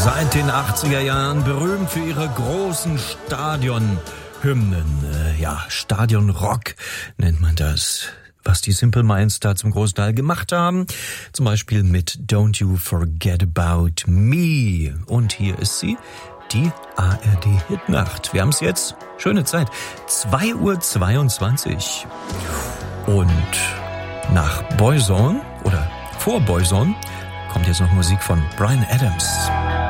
Seit den 80er Jahren berühmt für ihre großen Stadionhymnen. Stadionrock nennt man das. Was die Simple Minds da zum großen Teil gemacht haben. Zum Beispiel mit Don't You Forget About Me. Und hier ist sie, die ARD-Hitnacht. Wir haben es jetzt. Schöne Zeit. 2:22 Uhr. Und nach Boyzone oder vor Boyzone kommt jetzt noch Musik von Bryan Adams.